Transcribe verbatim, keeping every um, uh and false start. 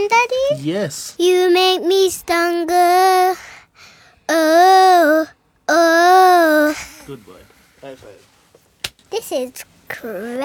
again, Daddy? Yes. You make me stronger. Oh, oh. Good boy. High five. This is crazy.